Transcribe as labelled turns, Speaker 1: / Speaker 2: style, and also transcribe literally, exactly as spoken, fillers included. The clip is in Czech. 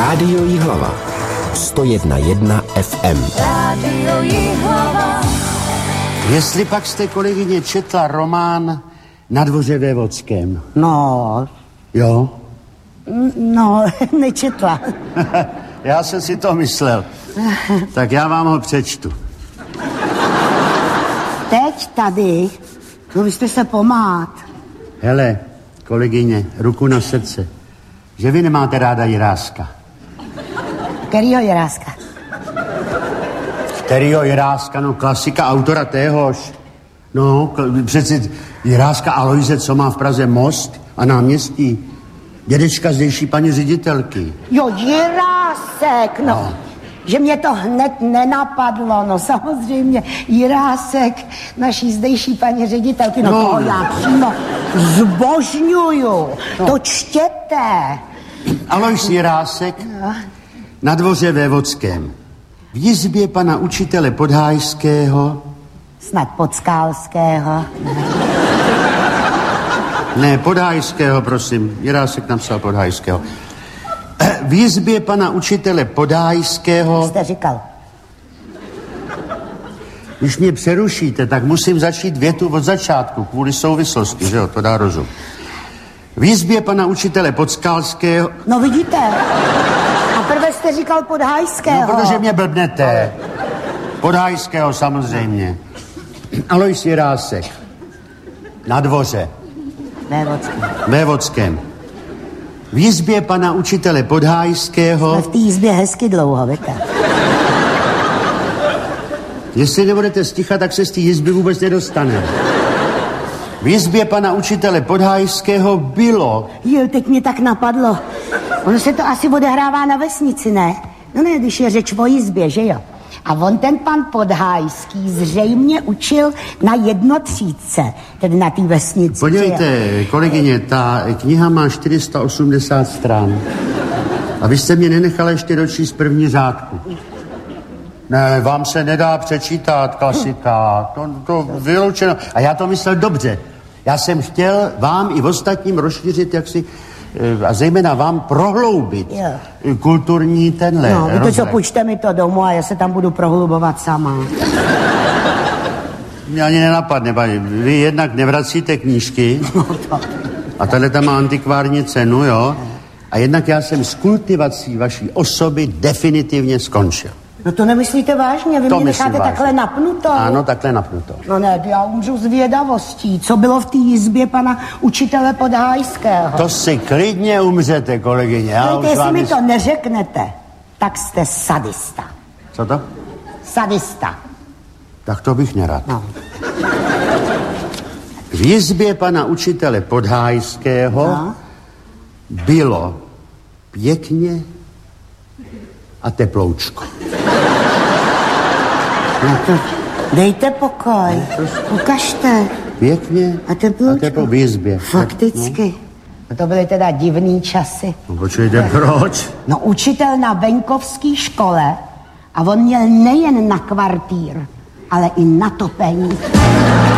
Speaker 1: Rádio Jihlava sto jedna jedna F M.
Speaker 2: Rádio Jihlava.
Speaker 3: Jestli pak jste, kolegyně, četla román Na dvoře vévodském.
Speaker 4: No.
Speaker 3: Jo?
Speaker 4: No, nečetla.
Speaker 3: Já jsem si to myslel. Tak já vám ho přečtu.
Speaker 4: Teď tady? No vy jste se pomát.
Speaker 3: Hele, kolegyně, ruku na srdce. Že vy nemáte ráda Jiráska.
Speaker 4: Kterýho Jiráska?
Speaker 3: Kterýho Jiráska? No klasika autora téhož. No, přece Jiráska Aloise, co má v Praze most a náměstí. Dědečka zdejší paní ředitelky.
Speaker 4: Jo, Jirásek, no. no. Že mě to hned nenapadlo, no samozřejmě. Jirásek, naší zdejší paní ředitelky, no, no. To já přímo zbožňuju. No. To čtěte.
Speaker 3: Alois Jirásek no. Na dvoře vévodském. V jizbě pana učitele Podhájského.
Speaker 4: Snad Podskálského.
Speaker 3: Ne, Podhájského, prosím. Jirásek napsal Podhájského. V jizbě pana učitele Podhájského...
Speaker 4: Jste říkal.
Speaker 3: Když mě přerušíte, tak musím začít větu od začátku, kvůli souvislosti, že jo, to dá rozum. V jizbě pana učitele Podskálského...
Speaker 4: No vidíte, a prvé jste říkal Podhájského.
Speaker 3: No, protože mě blbnete. Podhájského samozřejmě. Alois Jirásek. Na dvoře.
Speaker 4: Vévodském.
Speaker 3: Vévodském. V jizbě pana učitele Podhájského...
Speaker 4: Jsme v té jizbě hezky dlouho, víte.
Speaker 3: Jestli nebudete sticha, tak se z té jizby vůbec nedostane. V jizbě pana učitele Podhájského bylo...
Speaker 4: Jo, teď mě tak napadlo. Ono se to asi odehrává na vesnici, ne? No ne, když je řeč o jizbě, že jo? A on ten pan Podhájský zřejmě učil na jednotřídce, tedy na té vesnici.
Speaker 3: Podívejte, kolegyně, ta kniha má čtyři sta osmdesát stran. A vy jste mě nenechala ještě dočíst první řádku. Ne, vám se nedá přečítat, klasika. To, to vyloučeno. A já to myslel dobře. Já jsem chtěl vám i ostatním rozšířit, jak si... a zejména vám prohloubit jo. kulturní tenhle.
Speaker 4: No, víte co, půjčte mi to domů a já se tam budu prohlubovat sama.
Speaker 3: Mě ani nenapadne, paní. Vy jednak nevracíte knížky
Speaker 4: no to...
Speaker 3: a tahle tam má antikvární cenu, jo? A jednak já jsem s kultivací vaší osoby definitivně skončil.
Speaker 4: No to nemyslíte vážně? Vy
Speaker 3: to
Speaker 4: mě necháte
Speaker 3: vážně.
Speaker 4: Takhle napnuto?
Speaker 3: Ano, takhle napnuto.
Speaker 4: No ne, já umřu z vědavostí. Co bylo v té jizbě pana učitele Podhájského?
Speaker 3: To si klidně umřete, kolegyně. Já
Speaker 4: Víte, jestli
Speaker 3: vámi...
Speaker 4: mi to neřeknete, tak jste sadista.
Speaker 3: Co to?
Speaker 4: Sadista.
Speaker 3: Tak to bych nerad.
Speaker 4: No.
Speaker 3: V jizbě pana učitele Podhájského no. bylo pěkně a teploučko.
Speaker 4: No to dejte pokoj, ukažte.
Speaker 3: Pěkně
Speaker 4: a teploučko.
Speaker 3: A teplo v jizbě.
Speaker 4: Fakticky. No. To byly teda divný časy.
Speaker 3: No počujte, proč?
Speaker 4: No učitel na venkovské škole a on měl nejen na kvartír, ale i na topení.